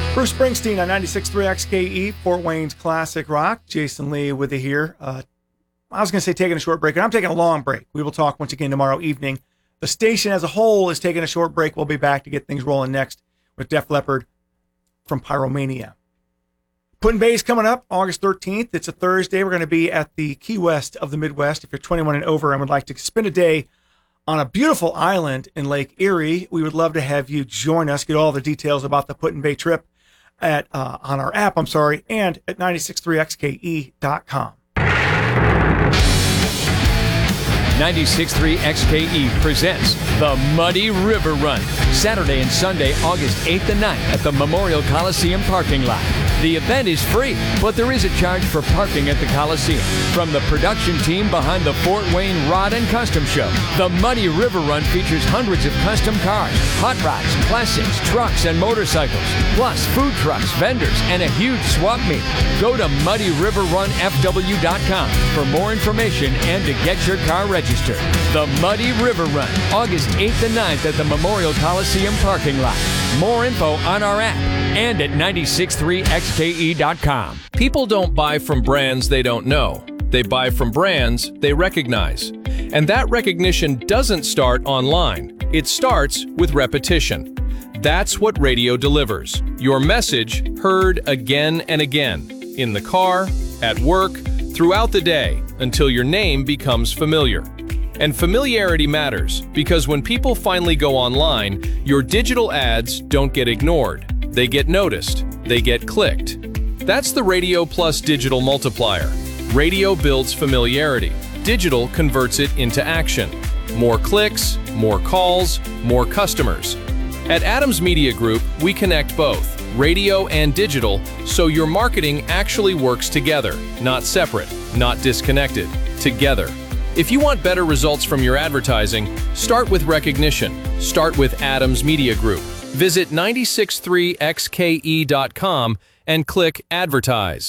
Bruce Springsteen on 96.3 XKE, Fort Wayne's Classic Rock. Jason Lee with you here. I was going to say taking a short break, and I'm taking a long break. We will talk once again tomorrow evening. The station as a whole is taking a short break. We'll be back to get things rolling next with Def Leppard from Pyromania. Put-in-Bay's coming up August 13th. It's a Thursday. We're going to be at the Key West of the Midwest. If you're 21 and over and would like to spend a day on a beautiful island in Lake Erie, we would love to have you join us. Get all the details about the Put-in-Bay trip on our app, and at 963xke.com. 96.3 XKE presents the Muddy River Run, Saturday and Sunday, August 8th and 9th at the Memorial Coliseum parking lot. The event is free, but there is a charge for parking at the Coliseum. From the production team behind the Fort Wayne Rod and Custom Show, the Muddy River Run features hundreds of custom cars, hot rods, classics, trucks, and motorcycles, plus food trucks, vendors, and a huge swap meet. Go to MuddyRiverRunFW.com for more information and to get your car registered. The Muddy River Run, August 8th and 9th at the Memorial Coliseum parking lot. More info on our app and at 963xke.com. People don't buy from brands they don't know. They buy from brands they recognize. And that recognition doesn't start online. It starts with repetition. That's what radio delivers. Your message heard again and again, in the car, at work, throughout the day, until your name becomes familiar. And familiarity matters, because when people finally go online, your digital ads don't get ignored. They get noticed. They get clicked. That's the Radio Plus Digital Multiplier. Radio builds familiarity. Digital converts it into action. More clicks, more calls, more customers. At Adams Media Group, we connect both, radio and digital, so your marketing actually works together, not separate, not disconnected, together. If you want better results from your advertising, start with recognition. Start with Adams Media Group. Visit 963xke.com and click Advertise.